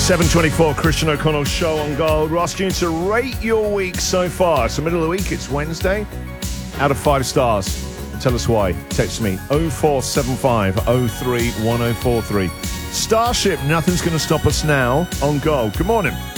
7:24, Christian O'Connell show on Gold. We're asking you to rate your week so far. It's the middle of the week. It's Wednesday. Out of 5 stars. Tell us why. Text me 0475 03 1043. Starship, nothing's going to stop us now on Gold. Good morning.